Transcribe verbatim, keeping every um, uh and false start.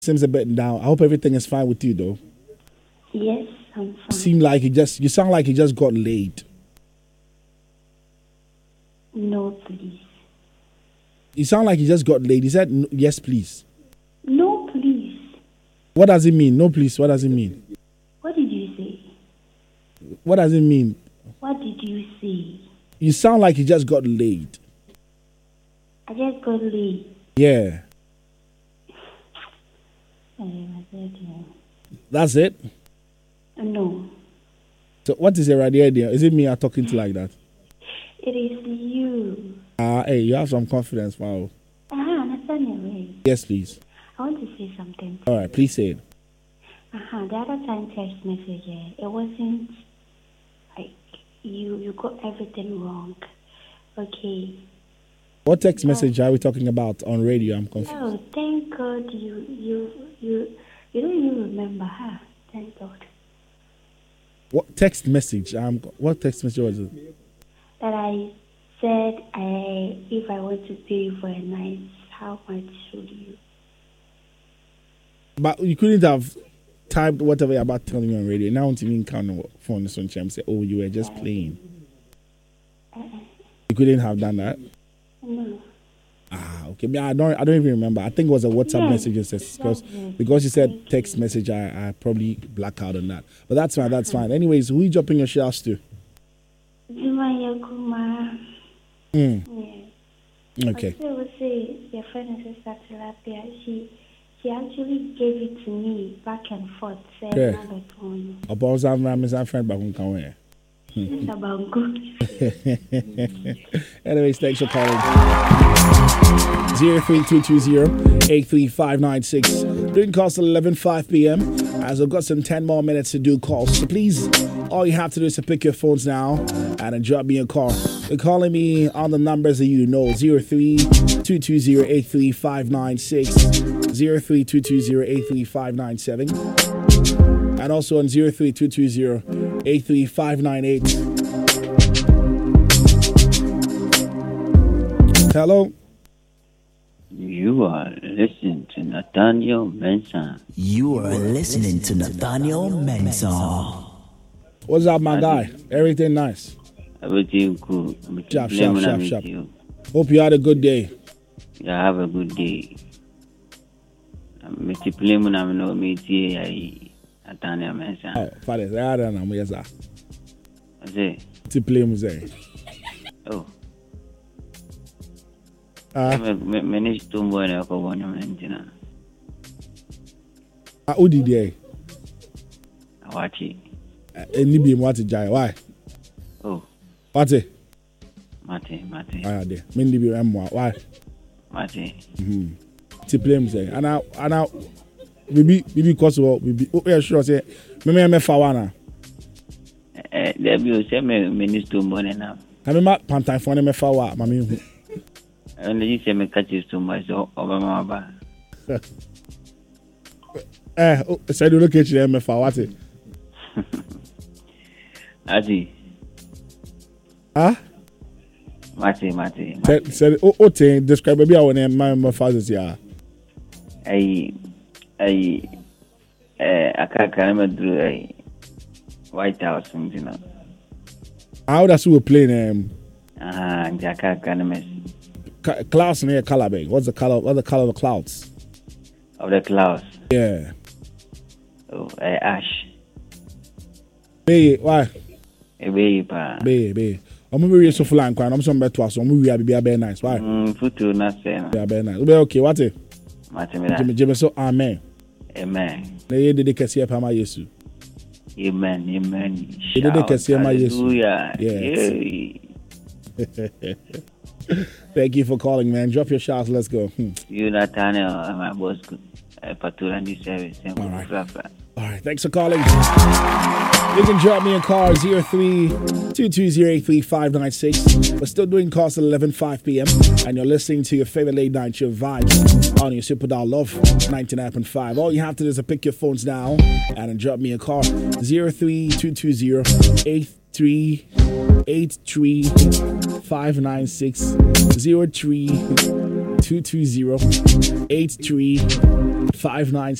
Seems a bit down. I hope everything is fine with you, though. Yes, I'm fine. Seem like you just you sound like you just got laid. No, please. You sound like you just got laid. He said no, yes, please. No, please. What does it mean? No, please. What does it mean? What did you say? What does it mean? What did you say? You sound like you just got laid. I just got laid. Yeah. That's it? No. So what is your idea? Is it me I'm talking to like that? It is you. Ah, uh, hey, you have some confidence, wow. Uh-huh, understand your way. Yes, please. I want to say something. All right, please say it. Uh-huh, the other time text message, it wasn't like you, you got everything wrong. Okay. What text message are we talking about on radio? I'm confused. Oh, thank God you you you you don't even remember, huh? Thank God. What text message? Um, what text message was it? That I said I if I want to pay you for a night, how much should you? But you couldn't have typed whatever you're about telling me on radio. Now don't even count on phone this one and say, oh, you were just playing. Uh-uh. You couldn't have done that. No. Ah, okay. I don't. I don't even remember. I think it was a WhatsApp yes, message because because you said text message. I, I probably black out on that. But that's fine. That's fine. Anyways, who are you dropping your shouts to? Jumaya Kuma. Mm. Yeah. Okay. I would say your friend is Sister Tilapia. She she actually gave it to me back and forth. Saying yeah. another phone. About some Ramazan friend back on Kawe. It's about good. Anyways, thanks for calling. zero three two two zero eight three five nine six. Doing calls till eleven five p.m. as I've got some ten more minutes to do calls. So please, all you have to do is to pick your phones now and then drop me a call. You're calling me on the numbers that you know. zero three two two zero eight three five nine six, zero three two two zero eight three five nine seven. And also on zero three two two zero eight three five nine eight. Hello? You are listening to Nathaniel Mensah. You are listening to Nathaniel Mensah. What's up, my guy? Everything nice? Everything good. Sharp, sharp, sharp, sharp. Hope you had a good day. Yeah, have a good day. I'm Mister Plemon, I'm no meeting. Nathaniel Mensah. Oh, father, I don't know. Yes, sir. What's it? To play music. Oh. Ah. Many stumbo and I go on your maintenance. Ah, who did they? I watch it. Any be what to jai? Why? Oh. What it? Mate, mate. Why are they? Mindy be M one. Why? Mate. Hmm. To play music. And now, and now. Bibi, bibi, cause what? Bibi, oh yeah, sure. Say, me me me fawana. Eh, there be say me minister money now. I me ma pantai phone me fawa, mami. And you say me catch you too much, so Obama ba. Eh, say do look at you me fawa te. Ati. Ah? Mate, mate. Say, say, oh, oh, te describe baby I want my my father's yeah. Ay. I uh, I can't remember a White House, you know. How does we playing um Ah, uh, I can't remember. Clouds near color, babe. What's the color? What's the color of the clouds? Of the clouds. Yeah. Oh, uh, ash. Be why? Be pa. Be be. I'm gonna be so full and crying. I'm so better. So I'm gonna be very nice. Why? Hmm. Futu na say. Yeah, very nice. Be okay. What it? Jimmy, Jimmy, so amen. Amen. Na ye de kesi pa ma Yesu. Amen. Amen. Ye de kesi ma Yesu. Yeah. Thank you for calling, man. Drop your shots. Let's go. Hmm. You Nathaniel, my boss, Patul this service. All right. All right. Thanks for calling. You can drop me a call zero three two two zero eight three five nine six. We're still doing calls at eleven five p.m. and you're listening to your favorite late night show vibes on your Super Doll Love ninety-nine point five. All you have to do is to pick your phones now and then drop me a call zero three two two zero eight three eight three five nine six zero three two two zero eight three five nine